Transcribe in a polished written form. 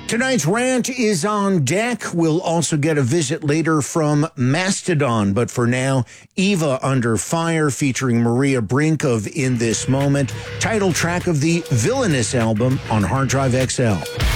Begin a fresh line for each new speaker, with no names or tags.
Tonight's rant is on deck. We'll also get a visit later from Mastodon. But for now, Eva Under Fire featuring Maria Brink of In This Moment. Title track of the Villainous album on Hard Drive XL.